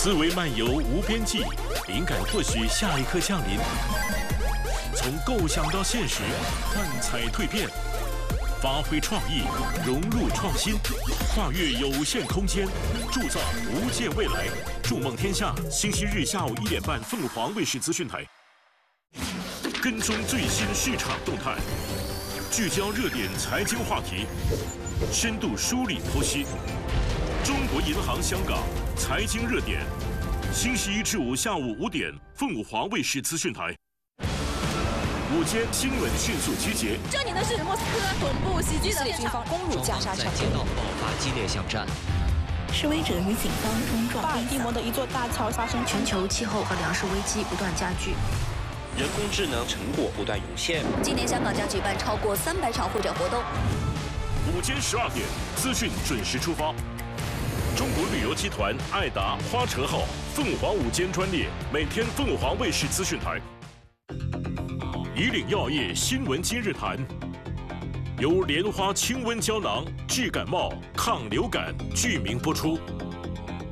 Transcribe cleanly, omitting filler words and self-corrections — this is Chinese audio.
思维漫游无边际，灵感或许下一刻降临。从构想到现实，幻彩蜕变，发挥创意，融入创新，跨越有限空间，铸造无界未来。筑梦天下，星期日下午1点半，凤凰卫视资讯台。跟踪最新市场动态，聚焦热点财经话题，深度梳理剖析。中国银行香港财经热点，星期1至5下午5点，凤凰卫视资讯台。午间新闻迅速集结。 这里呢是莫斯科总部袭击的军方攻入加沙城， 街道爆发激烈巷战。 示威者与警方冲撞。 巴尔的摩的一座大桥发生全球气候和粮食危机不断加剧。 人工智能成果不断涌现。 今年香港将举办超过300场会展活动。 午间12点，资讯准时出发。中国旅游集团爱达花车号凤凰午间专列，每天凤凰卫视资讯台。以岭药业新闻今日谈，由莲花清瘟胶囊治感冒、抗流感剧名播出。